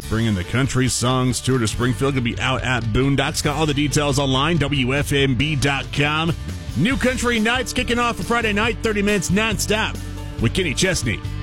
bringing the Country Songs Tour to Springfield. Going to be out at Boondocks. Got all the details online, WFMB.com. New Country Nights kicking off a Friday night, 30 minutes nonstop with Kenny Chesney.